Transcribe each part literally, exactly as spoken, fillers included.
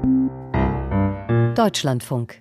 Deutschlandfunk.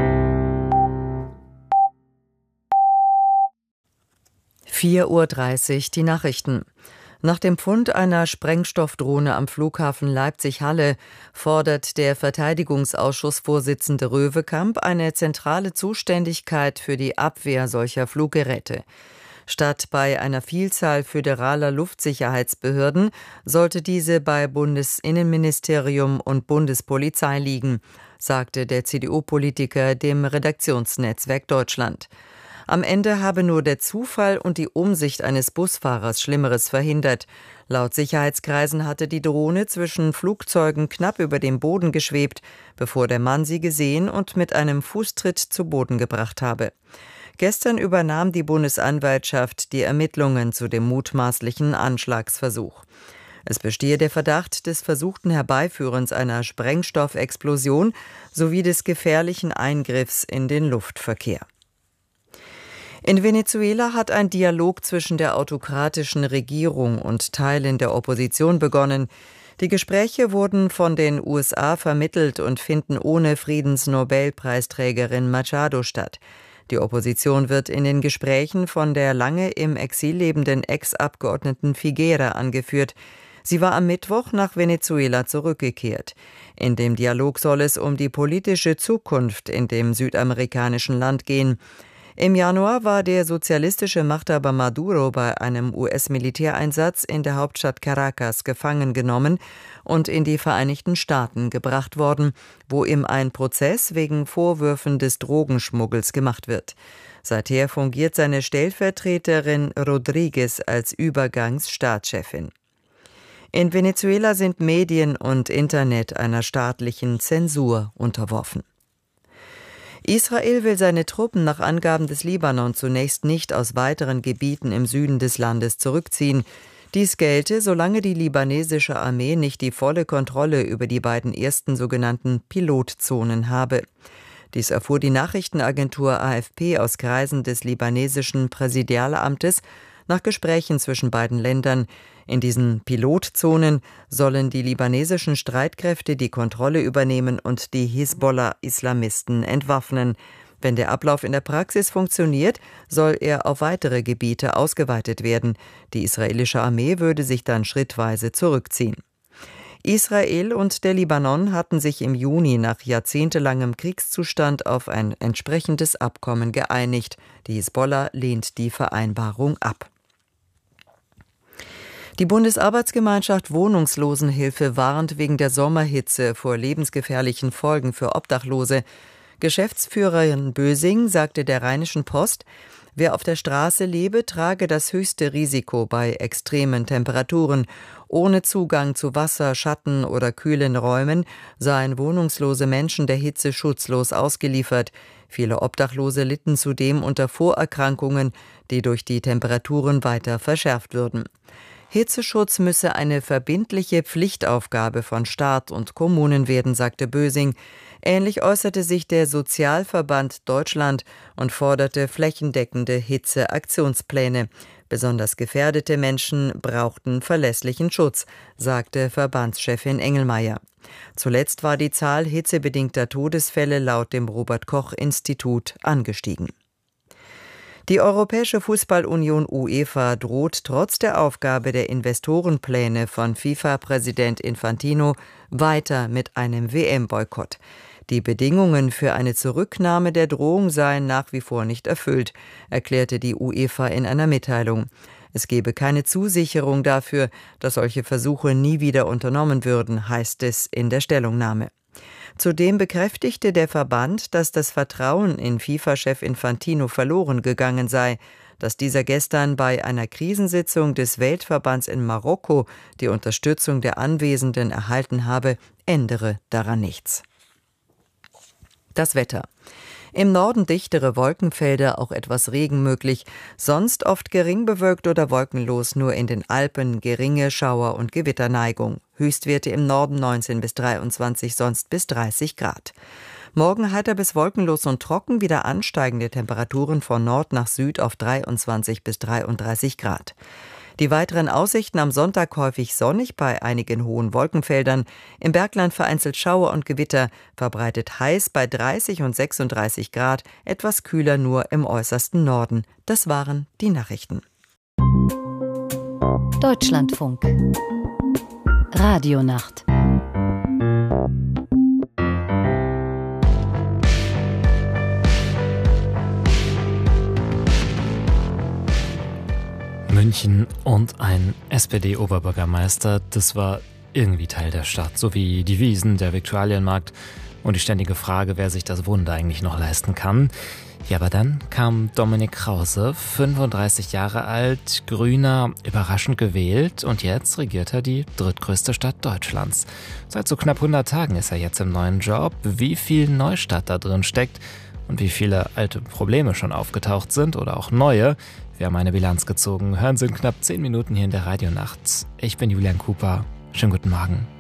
vier Uhr dreißig, die Nachrichten. Nach dem Fund einer Sprengstoffdrohne am Flughafen Leipzig-Halle fordert der Verteidigungsausschussvorsitzende Röwekamp eine zentrale Zuständigkeit für die Abwehr solcher Fluggeräte. Statt bei einer Vielzahl föderaler Luftsicherheitsbehörden sollte diese bei Bundesinnenministerium und Bundespolizei liegen, sagte der C D U-Politiker dem Redaktionsnetzwerk Deutschland. Am Ende habe nur der Zufall und die Umsicht eines Busfahrers Schlimmeres verhindert. Laut Sicherheitskreisen hatte die Drohne zwischen Flugzeugen knapp über dem Boden geschwebt, bevor der Mann sie gesehen und mit einem Fußtritt zu Boden gebracht habe. Gestern übernahm die Bundesanwaltschaft die Ermittlungen zu dem mutmaßlichen Anschlagsversuch. Es bestehe der Verdacht des versuchten Herbeiführens einer Sprengstoffexplosion sowie des gefährlichen Eingriffs in den Luftverkehr. In Venezuela hat ein Dialog zwischen der autokratischen Regierung und Teilen der Opposition begonnen. Die Gespräche wurden von den U S A vermittelt und finden ohne Friedensnobelpreisträgerin Machado statt. Die Opposition wird in den Gesprächen von der lange im Exil lebenden Ex-Abgeordneten Figuera angeführt. Sie war am Mittwoch nach Venezuela zurückgekehrt. In dem Dialog soll es um die politische Zukunft in dem südamerikanischen Land gehen. Im Januar war der sozialistische Machthaber Maduro bei einem U S-Militäreinsatz in der Hauptstadt Caracas gefangen genommen und in die Vereinigten Staaten gebracht worden, wo ihm ein Prozess wegen Vorwürfen des Drogenschmuggels gemacht wird. Seither fungiert seine Stellvertreterin Rodriguez als Übergangsstaatschefin. In Venezuela sind Medien und Internet einer staatlichen Zensur unterworfen. Israel will seine Truppen nach Angaben des Libanon zunächst nicht aus weiteren Gebieten im Süden des Landes zurückziehen. Dies gelte, solange die libanesische Armee nicht die volle Kontrolle über die beiden ersten sogenannten Pilotzonen habe. Dies erfuhr die Nachrichtenagentur A F P aus Kreisen des libanesischen Präsidialamtes nach Gesprächen zwischen beiden Ländern. In diesen Pilotzonen sollen die libanesischen Streitkräfte die Kontrolle übernehmen und die Hisbollah-Islamisten entwaffnen. Wenn der Ablauf in der Praxis funktioniert, soll er auf weitere Gebiete ausgeweitet werden. Die israelische Armee würde sich dann schrittweise zurückziehen. Israel und der Libanon hatten sich im Juni nach jahrzehntelangem Kriegszustand auf ein entsprechendes Abkommen geeinigt. Die Hisbollah lehnt die Vereinbarung ab. Die Bundesarbeitsgemeinschaft Wohnungslosenhilfe warnt wegen der Sommerhitze vor lebensgefährlichen Folgen für Obdachlose. Geschäftsführerin Bösing sagte der Rheinischen Post, wer auf der Straße lebe, trage das höchste Risiko bei extremen Temperaturen. Ohne Zugang zu Wasser, Schatten oder kühlen Räumen seien wohnungslose Menschen der Hitze schutzlos ausgeliefert. Viele Obdachlose litten zudem unter Vorerkrankungen, die durch die Temperaturen weiter verschärft würden. Hitzeschutz müsse eine verbindliche Pflichtaufgabe von Staat und Kommunen werden, sagte Bösing. Ähnlich äußerte sich der Sozialverband Deutschland und forderte flächendeckende Hitzeaktionspläne. Besonders gefährdete Menschen brauchten verlässlichen Schutz, sagte Verbandschefin Engelmeier. Zuletzt war die Zahl hitzebedingter Todesfälle laut dem Robert-Koch-Institut angestiegen. Die Europäische Fußballunion UEFA droht trotz der Aufgabe der Investorenpläne von FIFA-Präsident Infantino weiter mit einem W M-Boykott. Die Bedingungen für eine Zurücknahme der Drohung seien nach wie vor nicht erfüllt, erklärte die UEFA in einer Mitteilung. Es gebe keine Zusicherung dafür, dass solche Versuche nie wieder unternommen würden, heißt es in der Stellungnahme. Zudem bekräftigte der Verband, dass das Vertrauen in FIFA-Chef Infantino verloren gegangen sei. Dass dieser gestern bei einer Krisensitzung des Weltverbands in Marokko die Unterstützung der Anwesenden erhalten habe, ändere daran nichts. Das Wetter. Im Norden dichtere Wolkenfelder, auch etwas Regen möglich, sonst oft gering bewölkt oder wolkenlos, nur in den Alpen geringe Schauer- und Gewitterneigung. Höchstwerte im Norden neunzehn bis dreiundzwanzig, sonst bis dreißig Grad. Morgen heiter bis wolkenlos und trocken, wieder ansteigende Temperaturen von Nord nach Süd auf dreiundzwanzig bis dreiunddreißig Grad. Die weiteren Aussichten am Sonntag häufig sonnig bei einigen hohen Wolkenfeldern, im Bergland vereinzelt Schauer und Gewitter, verbreitet heiß bei dreißig und sechsunddreißig Grad, etwas kühler nur im äußersten Norden. Das waren die Nachrichten. Deutschlandfunk Radionacht. München und ein S P D-Oberbürgermeister, das war irgendwie Teil der Stadt, so wie die Wiesn, der Viktualienmarkt und die ständige Frage, wer sich das Wunder eigentlich noch leisten kann. Ja, aber dann kam Dominik Krause, fünfunddreißig Jahre alt, Grüner, überraschend gewählt und jetzt regiert er die drittgrößte Stadt Deutschlands. Seit so knapp hundert Tagen ist er jetzt im neuen Job. Wie viel Neustadt da drin steckt und wie viele alte Probleme schon aufgetaucht sind oder auch neue, wir haben eine Bilanz gezogen. Hören Sie in knapp zehn Minuten hier in der Radionacht. Ich bin Julian Cooper. Schönen guten Morgen.